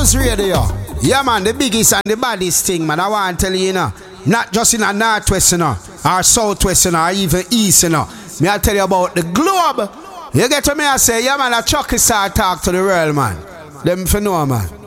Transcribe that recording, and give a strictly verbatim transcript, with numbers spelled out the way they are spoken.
Buzz Radio. Yeah, man, the biggest and the baddest thing, man. I want to tell you, you know, not just in a northwest, you know, or southwest, you know, or even east, you know. Me I tell you about the globe. You get to me, I say, yeah, man, a Chucky star talk to the world, man. Them for know, man.